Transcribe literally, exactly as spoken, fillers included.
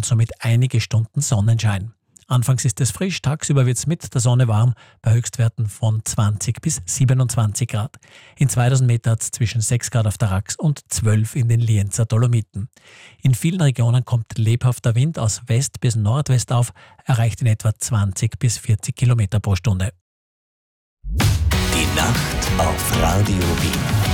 und somit einige Stunden Sonnenschein. Anfangs ist es frisch, tagsüber wird es mit der Sonne warm, bei Höchstwerten von zwanzig bis siebenundzwanzig Grad. In zweitausend Meter hat es zwischen sechs Grad auf der Rax und zwölf in den Lienzer Dolomiten. In vielen Regionen kommt lebhafter Wind aus West bis Nordwest auf, erreicht in etwa zwanzig bis vierzig Kilometer pro Stunde. Die Nacht auf Radio Wien.